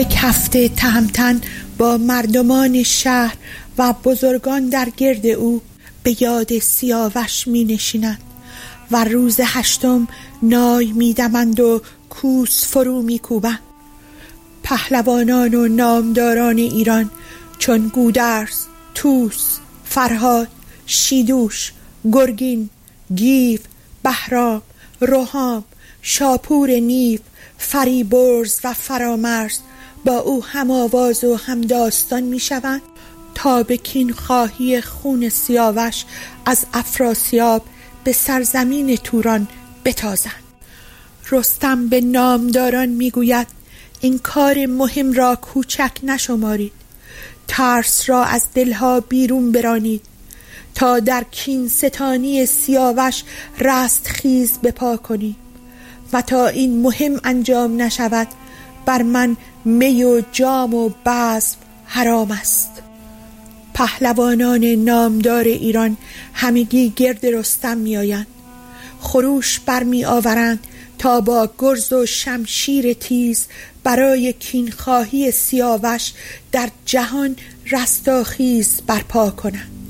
یک هفته تهمتن با مردمان شهر و بزرگان در گرد او به یاد سیاوش می نشینند و روز 8 نای می دمند و کوس فرو می کوبند. پهلوانان و نامداران ایران چون گودرز، طوس، فرهاد، شیدوش، گرگین، گیو، بهرام، رهام، شاپور نیو، فریبرز و فرامرز با او هم آواز و هم داستان می شوند تا به کین خواهی خون سیاوش از افراسیاب به سرزمین توران بتازند. رستم به نامداران می گوید این کار مهم را کوچک نشمارید، ترس را از دلها بیرون برانید تا در کین ستانی سیاوش رستخیز بپا کنید و تا این مهم انجام نشود بر من می و جام و بزم حرام است. پهلوانان نامدار ایران همگی گرد رستم می آیند، خروش برمی آورند تا با گرز و شمشیر تیز برای کینخواهی سیاوش در جهان رستاخیز برپا کنند.